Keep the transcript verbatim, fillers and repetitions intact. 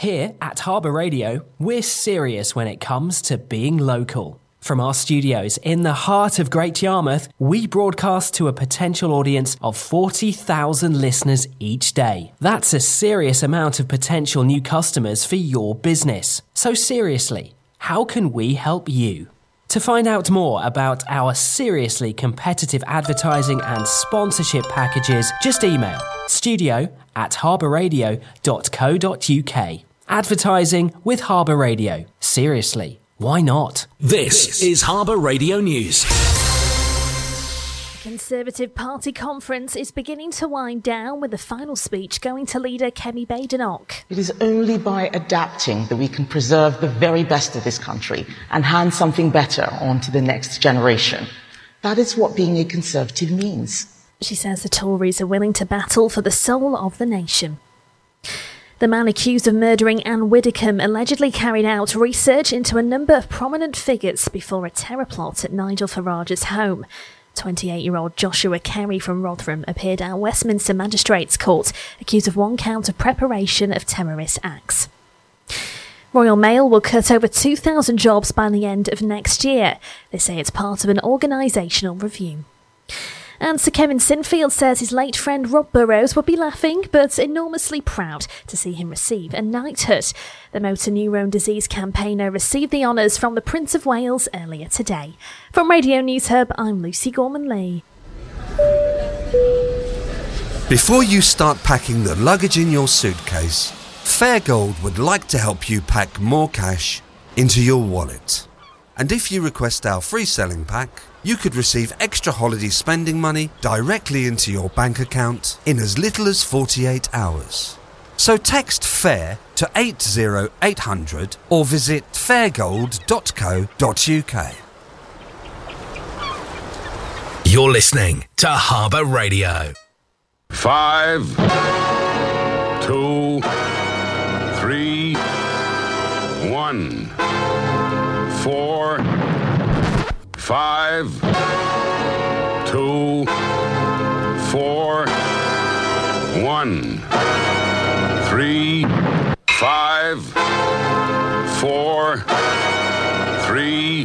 Here at Harbour Radio, we're serious when it comes to being local. From our studios in the heart of Great Yarmouth, we broadcast to a potential audience of forty thousand listeners each day. That's a serious amount of potential new customers for your business. So seriously, how can we help you? To find out more about our seriously competitive advertising and sponsorship packages, just email studio at harbourradio dot co dot uk. Advertising with Harbour Radio. Seriously, why not? This is Harbour Radio News. The Conservative Party conference is beginning to wind down, with the final speech going to leader Kemi Badenoch. It is only by adapting that we can preserve the very best of this country and hand something better on to the next generation. That is what being a Conservative means. She says the Tories are willing to battle for the soul of the nation. The man accused of murdering Anne Widdecombe allegedly carried out research into a number of prominent figures before a terror plot at Nigel Farage's home. twenty-eight-year-old Joshua Kerry from Rotherham appeared at Westminster Magistrates Court, accused of one count of preparation of terrorist acts. Royal Mail will cut over two thousand jobs by the end of next year. They say it's part of an organisational review. And Sir Kevin Sinfield says his late friend Rob Burrows would be laughing but enormously proud to see him receive a knighthood. The motor neurone disease campaigner received the honours from the Prince of Wales earlier today. From Radio News Hub, I'm Lucy Gorman-Lee. Before you start packing the luggage in your suitcase, Fairgold would like to help you pack more cash into your wallet. And if you request our free selling pack, you could receive extra holiday spending money directly into your bank account in as little as forty-eight hours. So text FAIR to eight oh eight hundred or visit fairgold dot co dot uk. You're listening to Harbour Radio. Five, two, three, one, four, five, two, four, one, three, five, four, three,